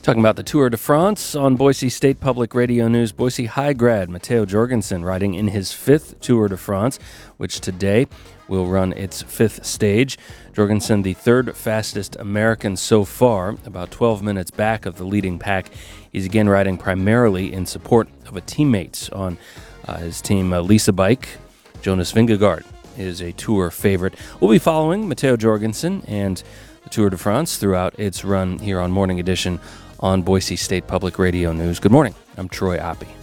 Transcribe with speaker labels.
Speaker 1: Talking about the Tour de France on Boise State Public Radio News. Boise High grad Matteo Jorgensen riding in his fifth Tour de France, which today will run its fifth stage. Jorgensen, the third fastest American so far, about 12 minutes back of the leading pack. He's again riding primarily in support of a teammate on his team, Lisa Bike. Jonas Vingegaard is a Tour favorite. We'll be following Matteo Jorgensen and the Tour de France throughout its run here on Morning Edition on Boise State Public Radio News. Good morning. I'm Troy Oppie.